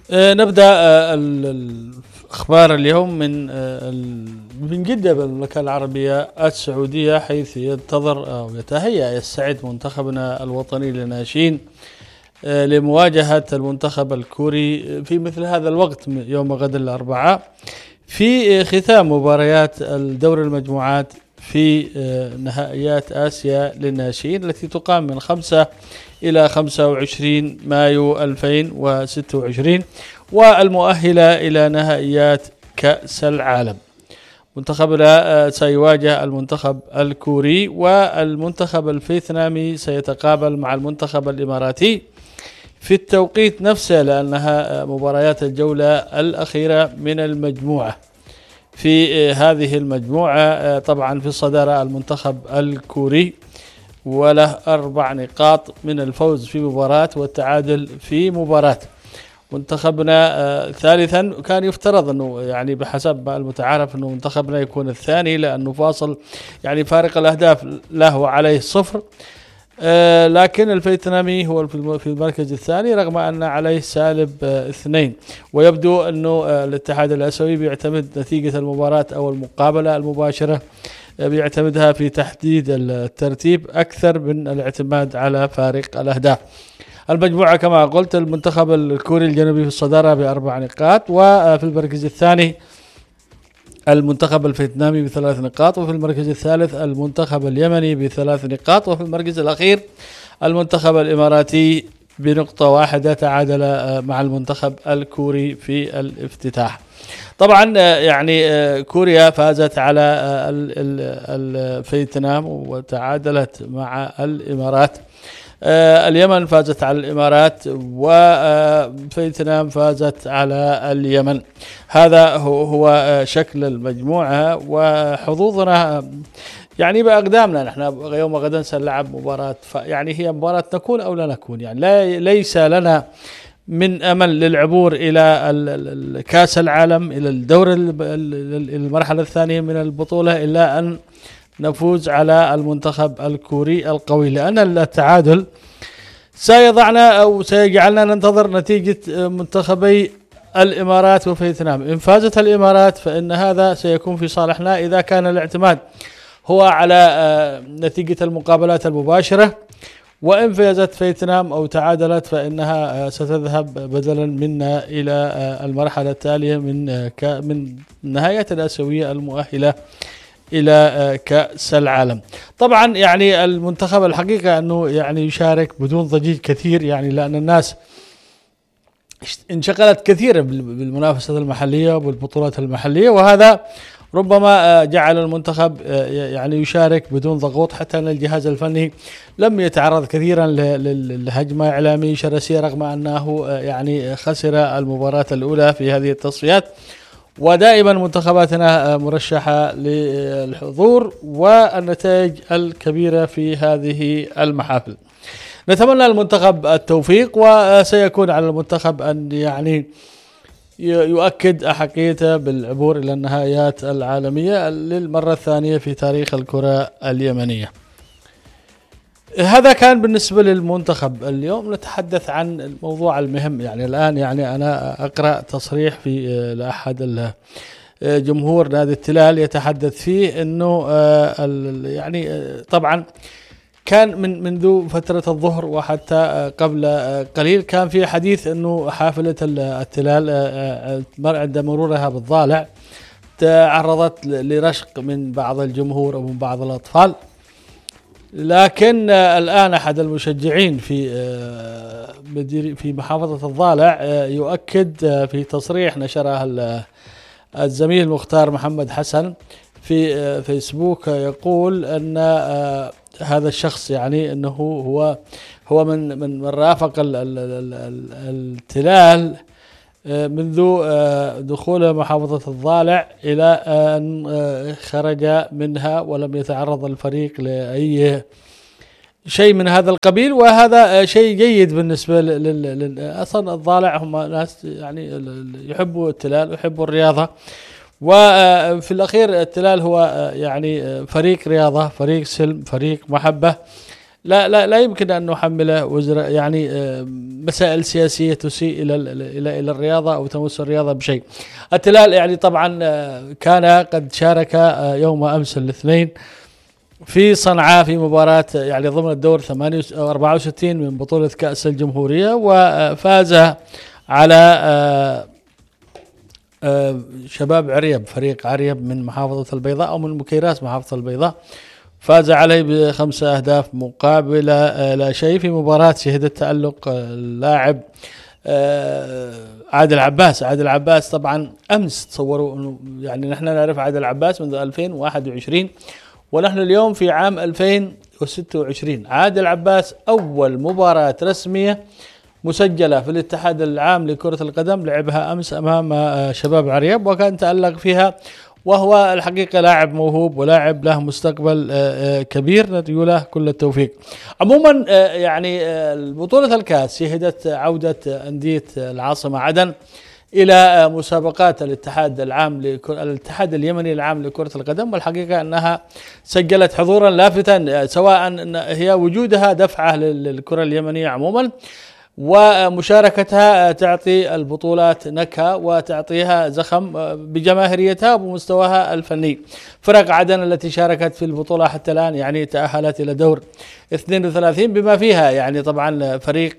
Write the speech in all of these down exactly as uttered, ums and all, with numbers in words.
آه نبدأ آه الأخبار اليوم من آه من جدة بالمملكة العربية السعودية، حيث ينتظر أو يتهيأ يستعد منتخبنا الوطني للناشئين آه لمواجهة المنتخب الكوري في مثل هذا الوقت يوم غد الأربعاء في ختام مباريات الدور المجموعات في نهائيات آسيا للناشئين التي تقام من خمسة إلى خمسة وعشرين مايو ألفين وستة وعشرين، والمؤهلة إلى نهائيات كأس العالم. منتخبنا سيواجه المنتخب الكوري، والمنتخب الفيتنامي سيتقابل مع المنتخب الإماراتي في التوقيت نفسه، لأنها مباريات الجولة الأخيرة من المجموعة. في هذه المجموعة طبعا في الصدارة المنتخب الكوري وله أربع نقاط من الفوز في مباراة والتعادل في مباراة. منتخبنا ثالثا، كان يفترض أنه يعني بحسب ما المتعارف أنه منتخبنا يكون الثاني، لأنه فاصل يعني فارق الأهداف له عليه صفر، آه لكن الفيتنامي هو في المركز الثاني رغم أن عليه سالب آه اثنين، ويبدو أنه آه الاتحاد الآسيوي بيعتمد نتيجة المباراة أو المقابلة المباشرة آه بيعتمدها في تحديد الترتيب أكثر من الاعتماد على فارق الأهداف. المجموعة كما قلت المنتخب الكوري الجنوبي في الصدارة بأربع نقاط، وفي المركز الثاني المنتخب الفيتنامي بثلاث نقاط، وفي المركز الثالث المنتخب اليمني بثلاث نقاط، وفي المركز الأخير المنتخب الإماراتي بنقطة واحدة تعادل مع المنتخب الكوري في الافتتاح. طبعا يعني كوريا فازت على الفيتنام وتعادلت مع الإمارات، آه اليمن فازت على الإمارات، وفيتنام فازت على اليمن. هذا هو, هو شكل المجموعة وحظوظنا يعني بأقدامنا. نحن يوم غدا سنلعب مباراة، يعني هي مباراة نكون أو لا نكون، يعني لا ليس لنا من أمل للعبور إلى كأس العالم، إلى الدور المرحلة الثانية من البطولة، إلا أن نفوز على المنتخب الكوري القوي، لأن التعادل سيضعنا أو سيجعلنا ننتظر نتيجة منتخبي الإمارات وفيتنام. إن فازت الإمارات فإن هذا سيكون في صالحنا إذا كان الاعتماد هو على نتيجة المقابلات المباشرة، وإن فازت فيتنام أو تعادلت فإنها ستذهب بدلا منا إلى المرحلة التالية من من النهايات الآسيوية المؤهلة إلى كأس العالم. طبعا يعني المنتخب الحقيقة أنه يعني يشارك بدون ضجيج كثير، يعني لأن الناس انشغلت كثيرا بالمنافسة المحلية وبالبطولات المحلية، وهذا ربما جعل المنتخب يعني يشارك بدون ضغوط، حتى أن الجهاز الفني لم يتعرض كثيرا لهجمة إعلامية شرسية رغم أنه يعني خسر المباراة الأولى في هذه التصفيات. ودائما منتخباتنا مرشحة للحضور والنتائج الكبيرة في هذه المحافل. نتمنى المنتخب التوفيق، وسيكون على المنتخب أن يعني يؤكد أحقيته بالعبور إلى النهائيات العالمية للمرة الثانية في تاريخ الكرة اليمنية. هذا كان بالنسبة للمنتخب. اليوم نتحدث عن الموضوع المهم. يعني الآن يعني أنا أقرأ تصريح في لأحد جمهور نادي التلال يتحدث فيه أنه يعني طبعا كان من منذ فترة الظهر وحتى قبل قليل كان في حديث أنه حافلة التلال عند مرورها بالضالع تعرضت لرشق من بعض الجمهور ومن بعض الأطفال، لكن الآن أحد المشجعين في في محافظة الضالع يؤكد في تصريح نشره الزميل مختار محمد حسن في فيسبوك، يقول أن هذا الشخص يعني أنه هو هو من من من رافق التلال منذ دخول محافظة الضالع إلى أن خرج منها، ولم يتعرض الفريق لأي شيء من هذا القبيل، وهذا شيء جيد بالنسبة لل أصلا الضالع هم ناس يعني يحبوا التلال ويحبوا الرياضة، وفي الأخير التلال هو يعني فريق رياضة، فريق سلم، فريق محبة لا لا لا يمكن أن نحمله وزر يعني مسائل سياسية تسيء إلى إلى إلى الرياضة أو تمس الرياضة بشيء. التلال يعني طبعا كان قد شارك يوم أمس الاثنين في صنعاء في مباراة يعني ضمن الدور ثمانية أربعة وستين من بطولة كأس الجمهورية، وفاز على شباب عريب، فريق عريب من محافظة البيضاء أو من مكيراس محافظة البيضاء، فاز عليه بخمسة أهداف مقابل لا شيء في مباراة شهدت تألق اللاعب عادل عباس. عادل عباس طبعا أمس تصوروا أنه يعني نحن نعرف عادل عباس منذ ألفين وواحد وعشرين ونحن اليوم في عام ألفين وستة وعشرين. عادل عباس أول مباراة رسمية مسجلة في الاتحاد العام لكرة القدم لعبها أمس أمام شباب عريب وكان تألق فيها، وهو الحقيقة لاعب موهوب ولاعب له مستقبل كبير، ندعو له كل التوفيق. عموما يعني البطولة الكاس شهدت عودة أندية العاصمة عدن إلى مسابقات الاتحاد العام لكرة الاتحاد اليمني العام لكرة القدم، والحقيقة أنها سجلت حضورا لافتا، سواء هي وجودها دفعة للكرة اليمنية عموما ومشاركتها تعطي البطولات نكهة وتعطيها زخم بجماهيريتها وبمستواها الفني. فرق عدن التي شاركت في البطولة حتى الآن يعني تأهلت إلى دور اثنين وثلاثين بما فيها يعني طبعا فريق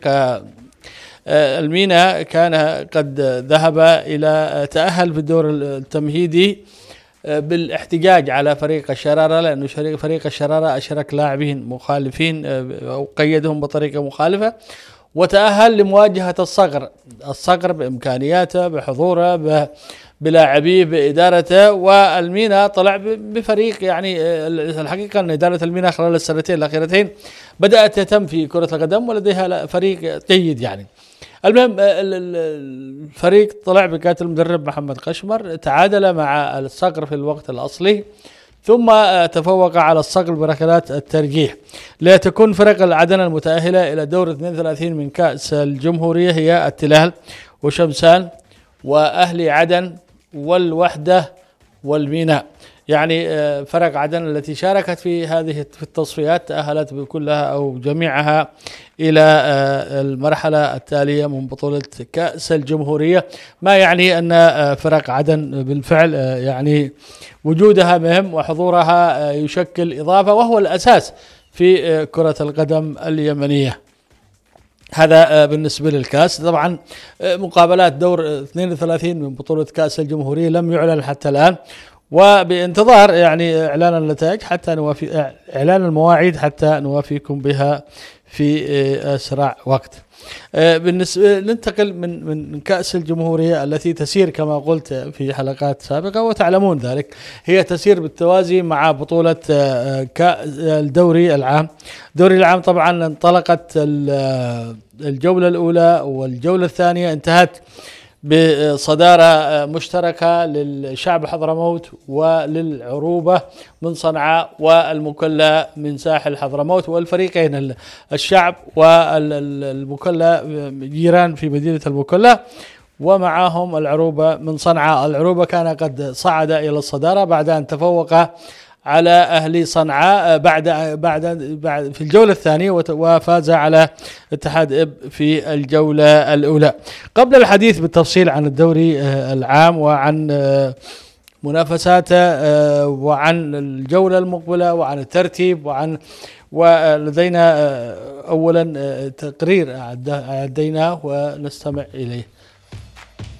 المينا كان قد ذهب إلى تأهل في الدور التمهيدي بالاحتجاج على فريق الشرارة، لأنه فريق الشرارة أشرك لاعبين مخالفين أو قيدهم بطريقة مخالفة، وتأهل لمواجهة الصقر. الصقر بإمكانياته بحضوره بلاعبيه بإدارته، والمينا طلع بفريق يعني الحقيقة أن إدارة المينا خلال السنتين الأخيرتين بدأت تهتم في كرة القدم ولديها فريق جيد يعني. المهم الفريق طلع بقيادة المدرب محمد قشمر، تعادل مع الصقر في الوقت الأصلي ثم تفوق على الصقر بركلات الترجيح لتكون فرق العدن المتأهلة إلى دور اثنين وثلاثين من كأس الجمهورية هي التلال وشمسان وأهلي عدن والوحدة والميناء. يعني فرق عدن التي شاركت في هذه في التصفيات تأهلت بكلها أو جميعها إلى المرحلة التالية من بطولة كأس الجمهورية، ما يعني أن فرق عدن بالفعل يعني وجودها مهم وحضورها يشكل إضافة وهو الأساس في كرة القدم اليمنية. هذا بالنسبة للكاس. طبعا مقابلات دور اثنين وثلاثين من بطولة كأس الجمهورية لم يعلن حتى الآن، وبانتظار يعني إعلان النتائج حتى نوافي إعلان المواعيد حتى نوافيكم بها في أسرع وقت. بالنسبة ننتقل من من كأس الجمهورية التي تسير كما قلت في حلقات سابقة وتعلمون ذلك، هي تسير بالتوازي مع بطولة الدوري العام. الدوري العام طبعا انطلقت الجولة الأولى والجولة الثانية انتهت بصدارة مشتركة للشعب حضرموت وللعروبة من صنعاء والمكلا من ساحل حضرموت، والفريقين الشعب والمكلا جيران في مدينة المكلا ومعهم العروبة من صنعاء. العروبة كان قد صعد إلى الصدارة بعد أن تفوق على أهلي صنعاء بعد بعد بعد في الجولة الثانية وفاز على اتحاد إب في الجولة الأولى. قبل الحديث بالتفصيل عن الدوري العام وعن منافساته وعن الجولة المقبلة وعن الترتيب وعن ولدينا أولا تقرير أعديناه ونستمع إليه.